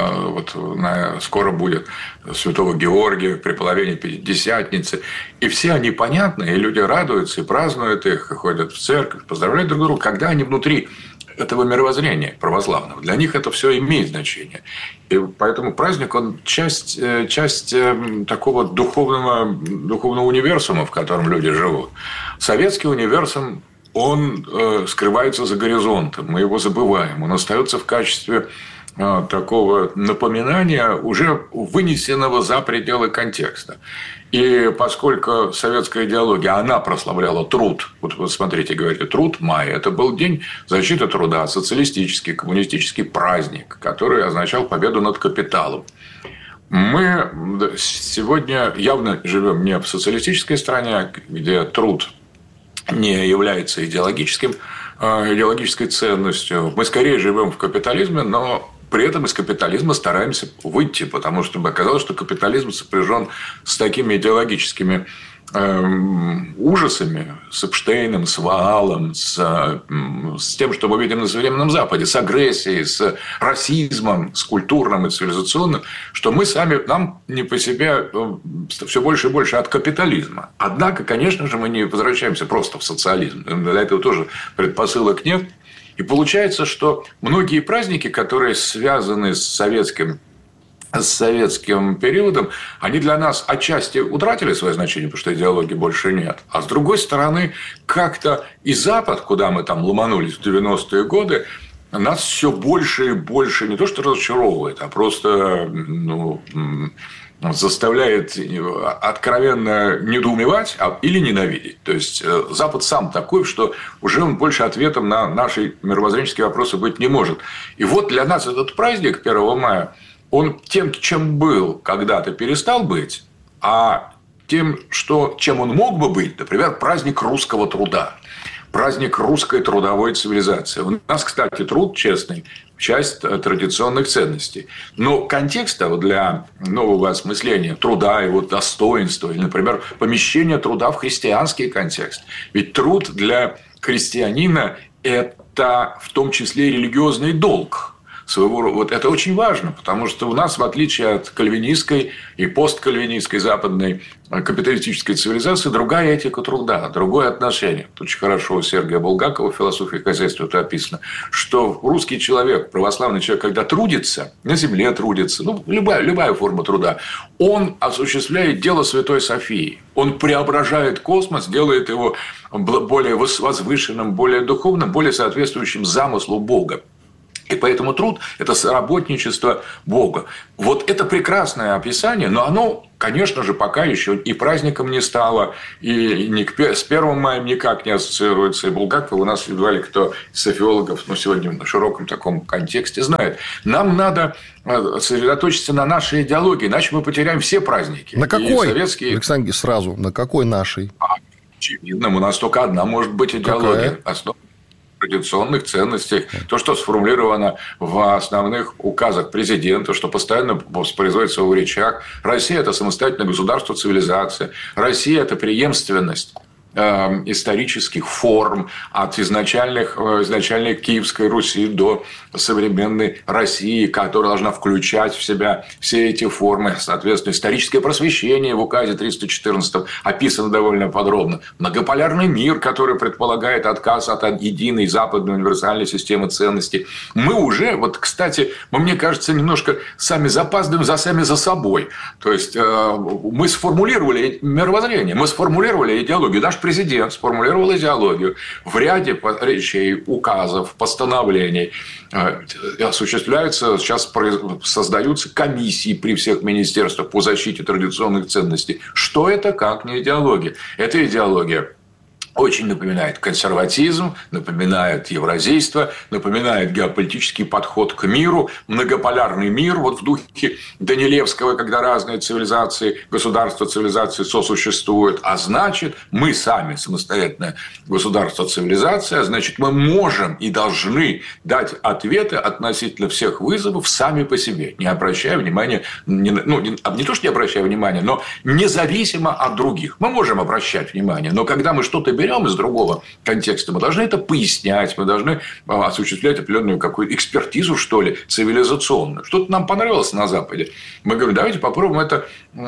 Speaker 11: скоро будет Святого Георгия при половине Пятидесятницы. И все они понятны, и люди радуются, и празднуют их, и ходят в церковь, поздравляют друг друга, когда они внутри этого мировоззрения православного. Для них это все имеет значение. И поэтому праздник, он часть такого духовного универсума, в котором люди живут. Советский универсум, он скрывается за горизонтом, мы его забываем. Он остается в качестве такого напоминания, уже вынесенного за пределы контекста. И поскольку советская идеология, она прославляла труд. Вот вы смотрите, говорите, труд мая. Это был день защиты труда, социалистический, коммунистический праздник, который означал победу над капиталом. Мы сегодня явно живем не в социалистической стране, где труд не является идеологической ценностью. Мы скорее живем в капитализме, но при этом из капитализма стараемся выйти, потому что оказалось, что капитализм сопряжен с такими идеологическими ужасами, с Эпштейном, с Ваалом, с тем, что мы видим на современном Западе, с агрессией, с расизмом, с культурным и цивилизационным, что мы сами, нам не по себе все больше и больше от капитализма. Однако, конечно же, мы не возвращаемся просто в социализм. Для этого тоже предпосылок нет. И получается, что многие праздники, которые связаны с советским периодом, они для нас отчасти утратили свое значение, потому что идеологии больше нет. А с другой стороны, как-то и Запад, куда мы там ломанулись в 90-е годы, нас все больше и больше не то что разочаровывает, а просто заставляет откровенно недоумевать или ненавидеть. То есть Запад сам такой, что уже он больше ответом на наши мировоззренческие вопросы быть не может. И вот для нас этот праздник 1 мая, он тем, чем был, когда-то перестал быть, а тем, чем он мог бы быть, например, праздник русского труда, праздник русской трудовой цивилизации. У нас, кстати, труд честный – часть традиционных ценностей. Но контекста для нового осмысления труда, его достоинства, или, например, помещения труда в христианский контекст. Ведь труд для христианина – это в том числе религиозный долг. Вот это очень важно, потому что у нас, в отличие от кальвинистской и посткальвинистской западной капиталистической цивилизации, другая этика труда, другое отношение. Очень хорошо у Сергия Булгакова в «Философии хозяйства» это описано, что русский человек, православный человек, когда трудится, на земле трудится, любая форма труда, он осуществляет дело Святой Софии. Он преображает космос, делает его более возвышенным, более духовным, более соответствующим замыслу Бога. И поэтому труд – это соработничество Бога. Вот это прекрасное описание, но оно, конечно же, пока еще и праздником не стало, и с 1 мая никак не ассоциируется. И Булгаков у нас едва ли кто из софиологов сегодня в широком таком контексте знает. Нам надо сосредоточиться на нашей идеологии, иначе мы потеряем все праздники.
Speaker 4: На какой? Александр, сразу, на какой нашей?
Speaker 11: Очевидно, у нас только одна может быть идеология. Традиционных ценностей, то, что сформулировано в основных указах президента, что постоянно воспроизводится в речах. Россия – это самостоятельное государство, цивилизация. Россия – это преемственность исторических форм от изначальной Киевской Руси до современной России, которая должна включать в себя все эти формы. Соответственно, историческое просвещение в указе 314 описано довольно подробно. Многополярный мир, который предполагает отказ от единой западной универсальной системы ценностей. Мы уже, кстати, мне кажется, немножко сами запаздываем сами за собой. То есть, мы сформулировали мировоззрение, мы сформулировали идеологию. Наш президент сформулировал идеологию в ряде речей, указов, постановлений. Осуществляются, сейчас создаются комиссии при всех министерствах по защите традиционных ценностей. Что это, как не идеология? Это идеология очень напоминает консерватизм, напоминает евразийство, напоминает геополитический подход к миру, многополярный мир, в духе Данилевского, когда разные цивилизации, государства цивилизации сосуществуют, а значит, мы сами самостоятельное государство-цивилизация, а значит, мы можем и должны дать ответы относительно всех вызовов сами по себе, не обращая внимания, не то, что не обращая внимания, но независимо от других. Мы можем обращать внимание, но когда мы что-то берем из другого контекста, мы должны это пояснять, мы должны осуществлять определенную какую-то экспертизу, что ли, цивилизационную. Что-то нам понравилось на Западе. Мы говорим, давайте попробуем это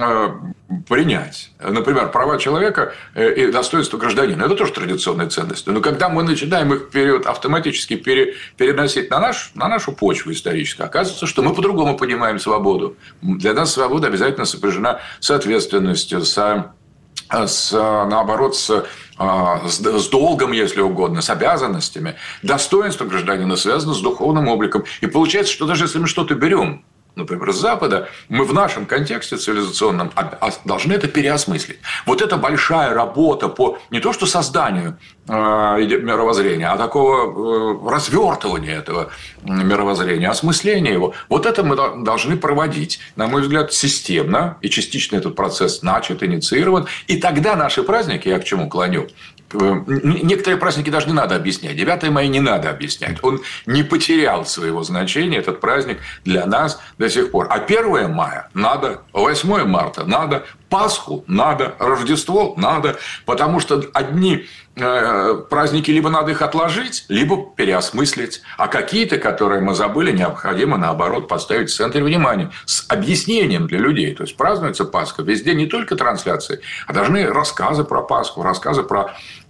Speaker 11: принять. Например, права человека и достоинство гражданина. Это тоже традиционные ценности. Но когда мы начинаем их автоматически переносить на нашу почву историческую, оказывается, что мы по-другому понимаем свободу. Для нас свобода обязательно сопряжена с ответственностью, наоборот, с долгом, если угодно, с обязанностями. Достоинство гражданина связано с духовным обликом. И получается, что даже если мы что-то берем, например, с Запада, мы в нашем контексте цивилизационном должны это переосмыслить. Вот это большая работа по не то что созданию мировоззрения, а такого развертывания этого мировоззрения, осмысления его. Вот это мы должны проводить, на мой взгляд, системно. И частично этот процесс начат, инициирован. И тогда наши праздники, я к чему клоню, некоторые праздники даже не надо объяснять. 9 мая не надо объяснять. Он не потерял своего значения, этот праздник для нас до сих пор. А 1 мая надо, 8 марта надо Пасху надо, Рождество надо, потому что одни праздники либо надо их отложить, либо переосмыслить. А какие-то, которые мы забыли, необходимо, наоборот, поставить в центр внимания с объяснением для людей. То есть, празднуется Пасха. Везде не только трансляции, а должны рассказы про Пасху, рассказы про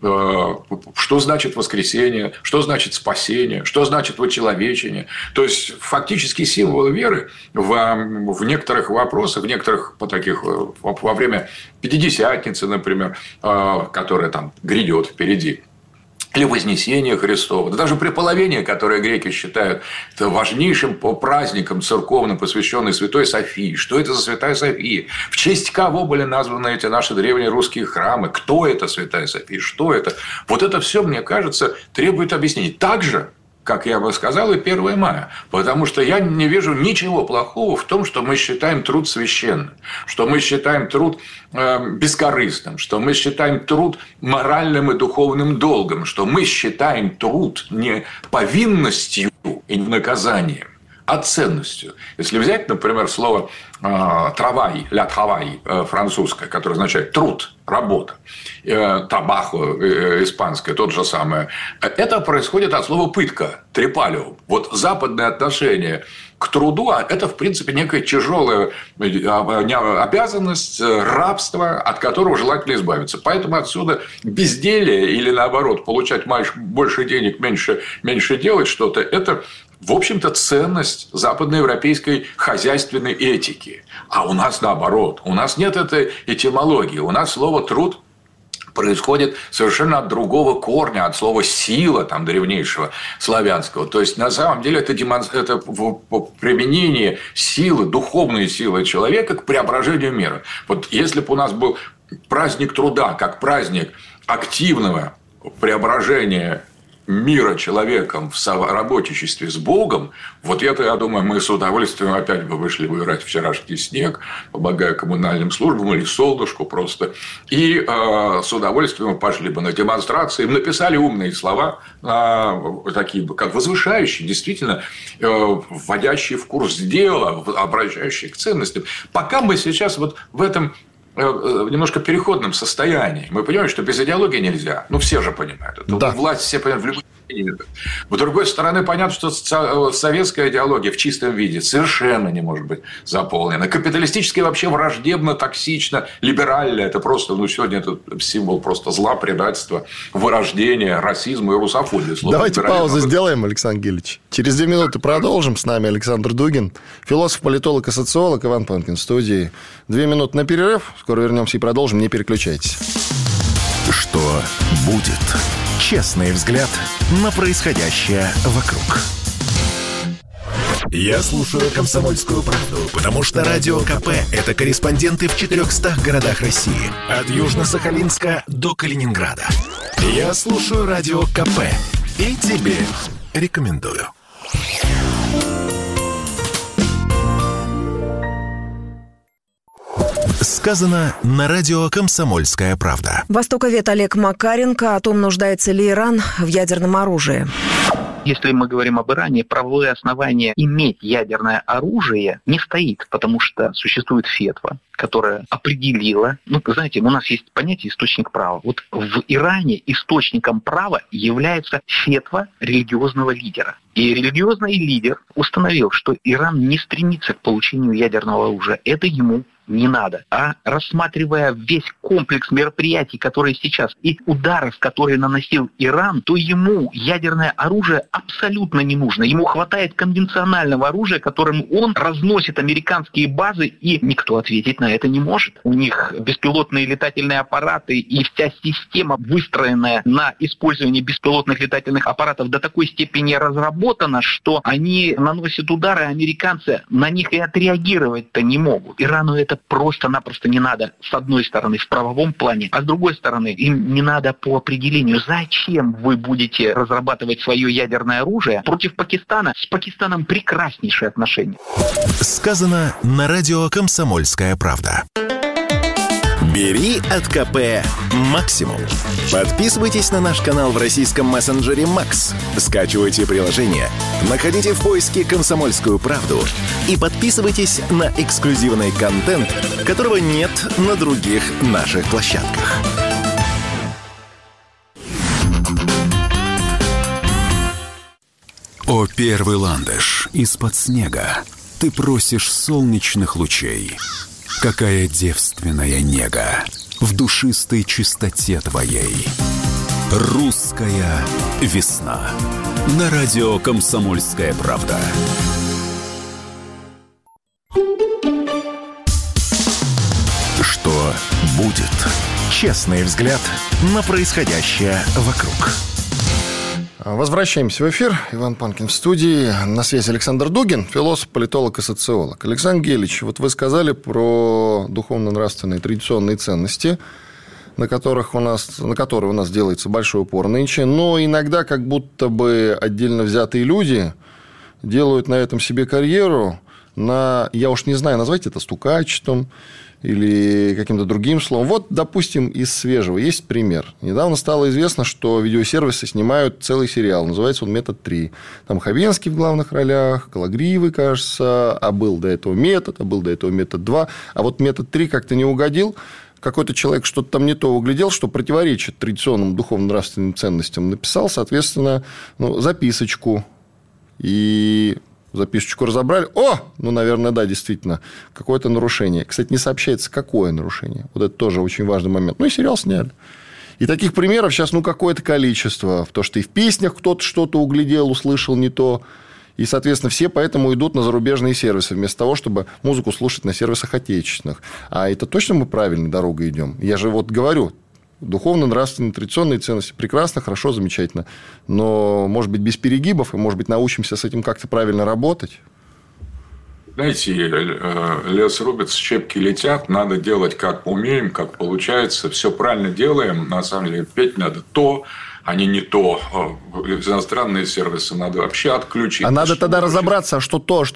Speaker 11: что значит воскресение, что значит спасение, что значит вочеловечение. То есть, фактически символы веры в некоторых вопросах, в некоторых таких во время Пятидесятницы, например, которая там грядет впереди, или Вознесение Христово, да даже преполовение, которое греки считают важнейшим праздником церковным, посвященный Святой Софии. Что это за Святая София? В честь кого были названы эти наши древние русские храмы? Кто это Святая София? Что это? Вот это все, мне кажется, требует объяснений. Так же, как я бы сказал, и 1 мая. Потому что я не вижу ничего плохого в том, что мы считаем труд священным, что мы считаем труд бескорыстным, что мы считаем труд моральным и духовным долгом, что мы считаем труд не повинностью и не наказанием, а ценностью. Если взять, например, слово «travail», «la travail» французское, которое означает «труд», «работа», «табахо» испанское, тот же самое, это происходит от слова «пытка», «трепалио». Вот западное отношение к труду – это, в принципе, некая тяжелая обязанность, рабство, от которого желательно избавиться. Поэтому отсюда безделие или, наоборот, получать больше денег, меньше делать что-то – это, в общем-то, ценность западноевропейской хозяйственной этики. А у нас наоборот. У нас нет этой этимологии. У нас слово «труд» происходит совершенно от другого корня, от слова «сила», там, древнейшего славянского. То есть, на самом деле, это применение силы, духовной силы человека к преображению мира. Вот если бы у нас был праздник труда, как праздник активного преображения мира человеком в соработничестве с Богом, вот это, я думаю, мы с удовольствием опять бы вышли выбирать вчерашний снег, помогая коммунальным службам или солнышку просто, и с удовольствием пошли бы на демонстрации, написали умные слова, такие как возвышающие, действительно вводящие в курс дела, обращающие к ценностям. Пока мы сейчас вот в этом немножко переходном состоянии. Мы понимаем, что без идеологии нельзя. Ну, все же понимают. Да. Власть все понимают в любой степени. С другой стороны, понятно, что советская идеология в чистом виде совершенно не может быть заполнена. Капиталистическая вообще враждебно, токсично, либерально. Это просто, сегодня это символ просто зла, предательства, вырождения, расизма и русофобии.
Speaker 4: Давайте паузу сделаем, Александр Гильевич. Через 2 минуты продолжим. С нами Александр Дугин, философ, политолог и социолог, Иван Панкин в студии. 2 минуты на перерыв. Скоро вернемся и продолжим. Не переключайтесь.
Speaker 1: Что будет? Честный взгляд на происходящее вокруг. Я слушаю «Комсомольскую правду», потому что Радио КП – это корреспонденты в 400 городах России. От Южно-Сахалинска до Калининграда. Я слушаю Радио КП и тебе рекомендую. Сказано на радио «Комсомольская правда».
Speaker 6: Востоковед Олег Макаренко о том, нуждается ли Иран в ядерном оружии.
Speaker 12: Если мы говорим об Иране, правовое основание иметь ядерное оружие не стоит, потому что существует фетва, которая определила... знаете, у нас есть понятие «источник права». Вот в Иране источником права является фетва религиозного лидера. И религиозный лидер установил, что Иран не стремится к получению ядерного оружия. Это ему не надо. А рассматривая весь комплекс мероприятий, которые сейчас, и ударов, которые наносил Иран, то ему ядерное оружие абсолютно не нужно. Ему хватает конвенционального оружия, которым он разносит американские базы, и никто ответить на это не может. У них беспилотные летательные аппараты и вся система, выстроенная на использовании беспилотных летательных аппаратов, до такой степени разработана, что они наносят удары, а американцы на них и отреагировать-то не могут. Ирану это просто-напросто не надо, с одной стороны, в правовом плане, а с другой стороны, им не надо по определению. Зачем вы будете разрабатывать свое ядерное оружие против Пакистана? С Пакистаном прекраснейшие отношения.
Speaker 1: Сказано на радио «Комсомольская правда». Бери от КП максимум. Подписывайтесь на наш канал в российском мессенджере Max. Скачивайте приложение, находите в поиске «Комсомольскую правду» и подписывайтесь на эксклюзивный контент, которого нет на других наших площадках.
Speaker 8: О, первый ландыш из-под снега, ты просишь солнечных лучей. Какая девственная нега в душистой чистоте твоей. Русская весна. На радио «Комсомольская правда».
Speaker 1: Что будет? Честный взгляд на происходящее вокруг.
Speaker 4: Возвращаемся в эфир. Иван Панкин в студии. На связи Александр Дугин, философ, политолог и социолог. Александр Гелич, вот вы сказали про духовно-нравственные традиционные ценности, на которые у нас делается большой упор нынче, но иногда как будто бы отдельно взятые люди делают на этом себе карьеру, я уж не знаю, назвать это стукачеством или каким-то другим словом. Вот, допустим, из свежего есть пример. Недавно стало известно, что видеосервисы снимают целый сериал. Называется он «Метод 3». Там Хабенский в главных ролях, Кологривый, кажется, а был до этого «Метод», а был до этого «Метод 2». А вот «Метод 3» как-то не угодил. Какой-то человек что-то там не то углядел, что противоречит традиционным духовно-нравственным ценностям. Написал, соответственно, записочку. И записочку разобрали. Наверное, да, действительно, какое-то нарушение. Кстати, не сообщается, какое нарушение. Вот это тоже очень важный момент. И сериал сняли. И таких примеров сейчас, какое-то количество. То, что и в песнях кто-то что-то углядел, услышал не то. И, соответственно, все поэтому идут на зарубежные сервисы, вместо того, чтобы музыку слушать на сервисах отечественных. А это точно мы правильной дорогой идем? Я же говорю, духовно-нравственные, традиционные ценности прекрасно, хорошо, замечательно. Но, может быть, без перегибов, и, может быть, научимся с этим как-то правильно работать?
Speaker 11: Знаете, лес рубится, щепки летят. Надо делать, как умеем, как получается. Все правильно делаем. На самом деле, петь надо то, а не то. Иностранные сервисы надо вообще отключить.
Speaker 4: А надо тогда разобраться, что то,